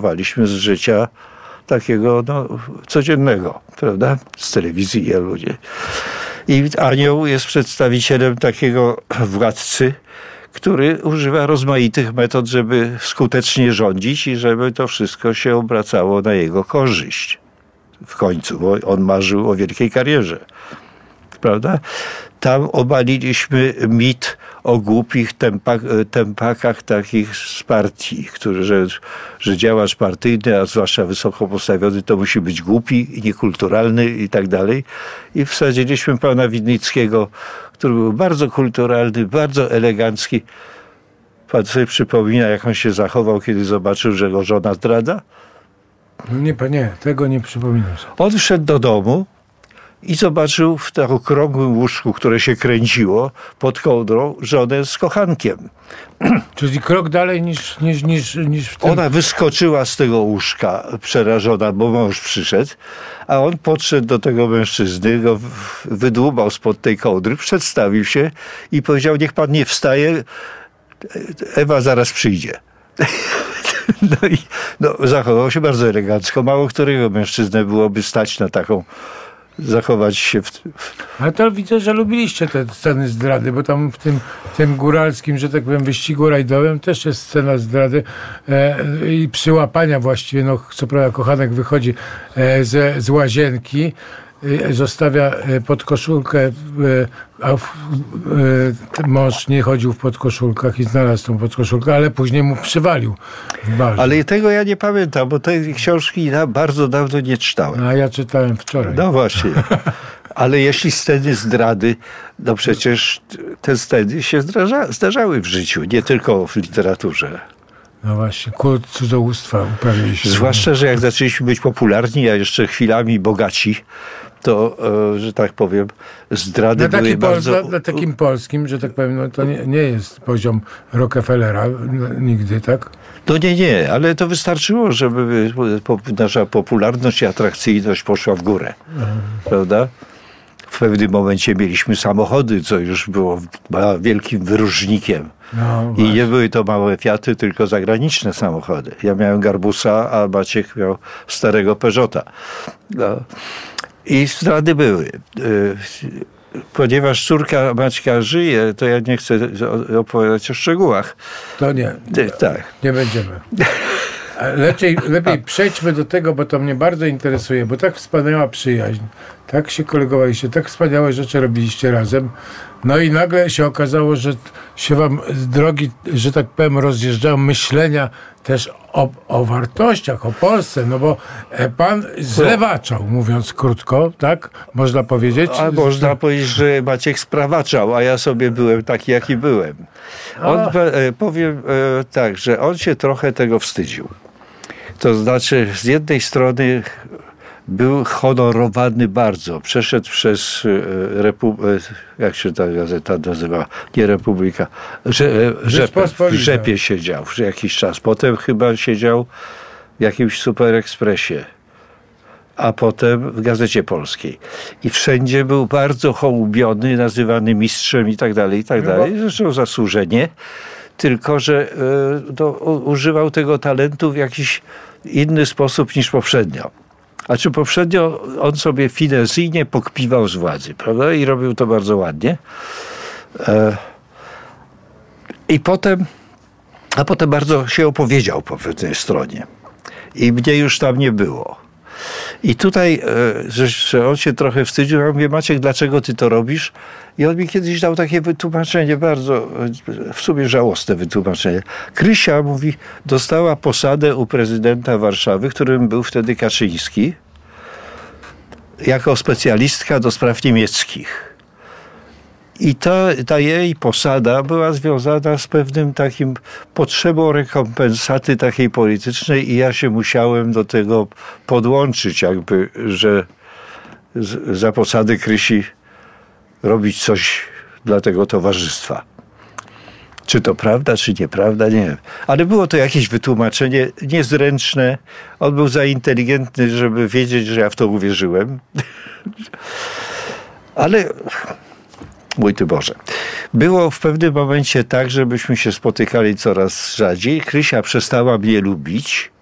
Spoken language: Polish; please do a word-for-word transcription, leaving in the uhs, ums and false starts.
rezygnowaliśmy z życia takiego no, codziennego, prawda? Z telewizji i ludzie. I anioł jest przedstawicielem takiego władcy, który używa rozmaitych metod, żeby skutecznie rządzić i żeby to wszystko się obracało na jego korzyść. W końcu, bo on marzył o wielkiej karierze. Prawda? Tam obaliliśmy mit o głupich tempak, tempakach takich z partii, który, że, że działacz partyjny, a zwłaszcza wysoko postawiony, to musi być głupi, niekulturalny i tak dalej. I wsadziliśmy pana Winnickiego, który był bardzo kulturalny, bardzo elegancki. Pan sobie przypomina, jak on się zachował, kiedy zobaczył, że go żona zdradza? Nie, nie, tego nie przypominam sobie. On wszedł do domu i zobaczył w takim okrągłym łóżku, które się kręciło pod kołdrą, żonę z kochankiem. Czyli krok dalej niż, niż, niż, niż w tym... Ona wyskoczyła z tego łóżka przerażona, bo mąż przyszedł, a on podszedł do tego mężczyzny, go wydłubał spod tej kołdry, przedstawił się i powiedział: niech pan nie wstaje, Ewa zaraz przyjdzie. No i no, zachował się bardzo elegancko. Mało którego mężczyznę byłoby stać na taką, zachować się w... Ale to widzę, że lubiliście te sceny zdrady, bo tam w tym, w tym góralskim, że tak powiem, wyścigu rajdowym też jest scena zdrady e, i przyłapania właściwie, no co prawda kochanek wychodzi e, z, z łazienki, e, zostawia pod koszulkę, e, a w, e, mąż nie chodził w podkoszulkach i znalazł tą podkoszulkę, ale później mu przywalił w barze. Ale tego ja nie pamiętam, bo tej książki ja bardzo dawno nie czytałem. A ja czytałem wczoraj. No właśnie. Ale jeśli sceny zdrady, no przecież te sceny się zdarza, zdarzały w życiu, nie tylko w literaturze. No właśnie, kult cudzołóstwa uprawiliśmy. Zwłaszcza, że jak zaczęliśmy być popularni, a jeszcze chwilami bogaci, to, e, że tak powiem, zdrady na były pol, bardzo... Na, na takim polskim, że tak powiem, no to nie, nie jest poziom Rockefellera no, nigdy, tak? No nie, nie, ale to wystarczyło, żeby nasza popularność i atrakcyjność poszła w górę. Mhm. Prawda? W pewnym momencie mieliśmy samochody, co już było wielkim wyróżnikiem. No, i nie były to małe Fiaty, tylko zagraniczne samochody. Ja miałem Garbusa, a Maciek miał starego Peugeota. No. I zdrady były. Ponieważ córka Maćka żyje, to ja nie chcę opowiadać o szczegółach. To nie. Tak. Nie będziemy. Lepiej, lepiej przejdźmy do tego, bo to mnie bardzo interesuje, bo tak wspaniała przyjaźń, tak się kolegowaliście, tak wspaniałe rzeczy robiliście razem. No i nagle się okazało, że się wam z drogi, że tak powiem, rozjeżdżają myślenia też o, o wartościach, o Polsce, no bo pan zlewaczał, mówiąc krótko, tak? Można powiedzieć? A można powiedzieć, że Maciek sprawaczał, a ja sobie byłem taki, jaki byłem. On, powiem tak, że on się trochę tego wstydził. To znaczy, z jednej strony był honorowany bardzo. Przeszedł przez Repu- jak się ta gazeta nazywa? Nie Republika. Rze- Rzepę. W Rzepie siedział jakiś czas. Potem chyba siedział w jakimś Super Expressie. A potem w Gazecie Polskiej. I wszędzie był bardzo hołubiony, nazywany mistrzem i tak dalej, i tak dalej. Zresztą zasłużenie. Tylko że no, używał tego talentu w jakiś inny sposób niż poprzednio. A czy poprzednio on sobie finezyjnie pokpiwał z władzy, prawda? I robił to bardzo ładnie. E, I potem, a potem bardzo się opowiedział po pewnej stronie. I mnie już tam nie było. I tutaj, e, że, że on się trochę wstydził, ja mówię: Maciek, dlaczego ty to robisz? I on mi kiedyś dał takie wytłumaczenie, bardzo, w sumie żałosne wytłumaczenie. Krysia, mówi, dostała posadę u prezydenta Warszawy, którym był wtedy Kaczyński, jako specjalistka do spraw niemieckich. I ta, ta jej posada była związana z pewnym takim potrzebą rekompensaty takiej politycznej i ja się musiałem do tego podłączyć, jakby, że z, za posady Krysi robić coś dla tego towarzystwa. Czy to prawda, czy nieprawda, nie wiem. Ale było to jakieś wytłumaczenie niezręczne. On był za inteligentny, żeby wiedzieć, że ja w to uwierzyłem. Ale... Mój Ty Boże. Było w pewnym momencie tak, żebyśmy się spotykali coraz rzadziej. Krysia przestała mnie lubić.